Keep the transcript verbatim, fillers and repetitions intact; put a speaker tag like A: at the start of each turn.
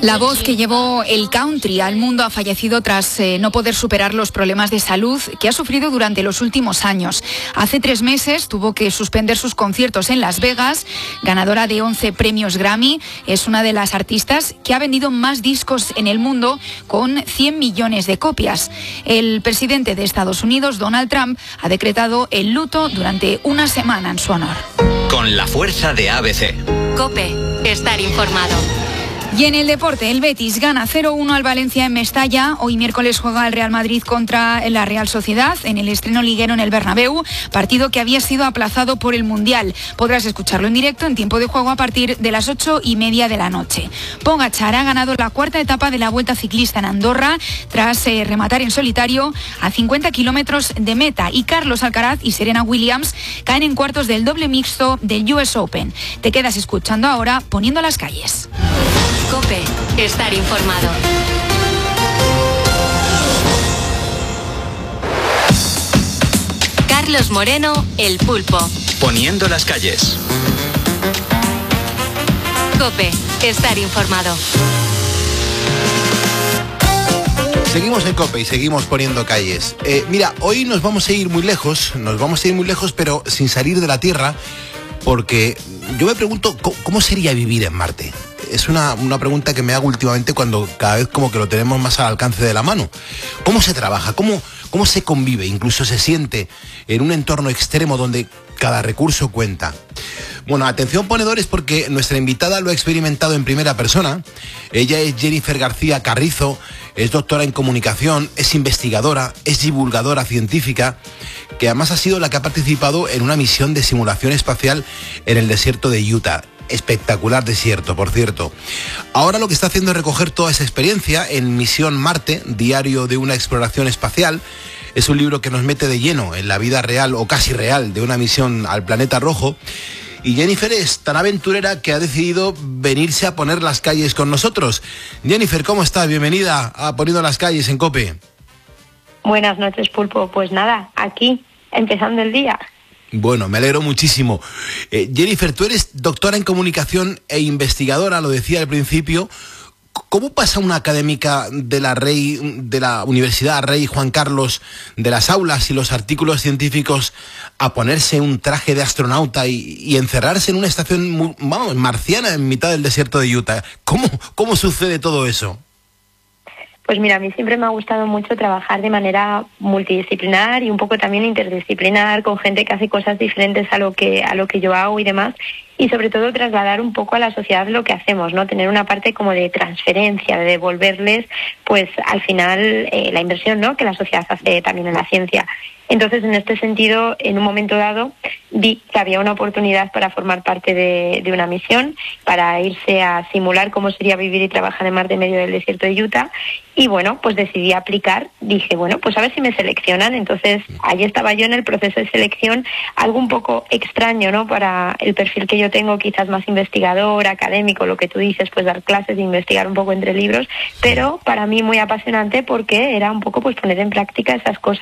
A: La voz que llevó el country al mundo ha fallecido tras eh, no poder superar los problemas de salud que ha sufrido durante los últimos años. Hace tres meses tuvo que suspender sus conciertos en Las Vegas. Ganadora de once premios Grammy, es una de las artistas que ha vendido más discos en el mundo, con cien millones de copias. El presidente de Estados Unidos, Donald Trump, ha decretado el luto durante una semana en su honor.
B: Con la fuerza de A B C.
C: COPE. Estar informado.
A: Y en el deporte, el Betis gana cero uno al Valencia en Mestalla. Hoy miércoles juega el Real Madrid contra la Real Sociedad en el estreno liguero en el Bernabéu, partido que había sido aplazado por el Mundial. Podrás escucharlo en directo en tiempo de juego a partir de las ocho y media de la noche. Pogačar ha ganado la cuarta etapa de la Vuelta Ciclista en Andorra tras eh, rematar en solitario a cincuenta kilómetros de meta, y Carlos Alcaraz y Serena Williams caen en cuartos del doble mixto del U S Open. Te quedas escuchando ahora Poniendo las calles.
C: COPE. Estar informado. Carlos Moreno, El Pulpo.
B: Poniendo las calles.
C: COPE. Estar informado.
D: Seguimos en COPE y seguimos poniendo calles. Eh, mira, hoy nos vamos a ir muy lejos, nos vamos a ir muy lejos, pero sin salir de la Tierra, porque yo me pregunto, ¿cómo sería vivir en Marte? Es una, una pregunta que me hago últimamente cuando cada vez como que lo tenemos más al alcance de la mano. ¿Cómo se trabaja? ¿Cómo, cómo se convive? Incluso se siente en un entorno extremo donde cada recurso cuenta. Bueno, atención ponedores, porque nuestra invitada lo ha experimentado en primera persona. Ella es Jennifer García Carrizo, es doctora en comunicación, es investigadora, es divulgadora científica, que además ha sido la que ha participado en una misión de simulación espacial en el desierto de Utah. Espectacular desierto, por cierto. Ahora lo que está haciendo es recoger toda esa experiencia en Misión Marte, diario de una exploración espacial. Es un libro que nos mete de lleno en la vida real o casi real de una misión al planeta rojo. Y Jennifer es tan aventurera que ha decidido venirse a poner las calles con nosotros. Jennifer, ¿cómo estás? Bienvenida a Poniendo las calles en COPE.
E: Buenas noches, Pulpo. Pues nada, aquí, empezando el día.
D: Bueno, me alegro muchísimo. Eh, Jennifer, tú eres doctora en comunicación e investigadora, lo decía al principio. ¿Cómo pasa una académica de la Rey, de la Universidad Rey Juan Carlos, de las aulas y los artículos científicos, a ponerse un traje de astronauta y, y encerrarse en una estación, vamos, marciana en mitad del desierto de Utah? ¿Cómo, cómo sucede todo eso?
E: Pues mira, a mí siempre me ha gustado mucho trabajar de manera multidisciplinar y un poco también interdisciplinar, con gente que hace cosas diferentes a lo que a lo que yo hago y demás, y sobre todo trasladar un poco a la sociedad lo que hacemos, ¿no? Tener una parte como de transferencia, de devolverles, pues al final eh, la inversión, ¿no?, que la sociedad hace también en la ciencia. Entonces, en este sentido, en un momento dado, vi que había una oportunidad para formar parte de, de una misión, para irse a simular cómo sería vivir y trabajar en Marte en medio del desierto de Utah. Y bueno, pues decidí aplicar. Dije, bueno, pues a ver si me seleccionan. Entonces, ahí estaba yo en el proceso de selección, algo un poco extraño, ¿no?, para el perfil que yo tengo, quizás más investigador, académico, lo que tú dices, pues dar clases, investigar un poco entre libros, pero para mí muy apasionante porque era un poco pues poner en práctica esas cosas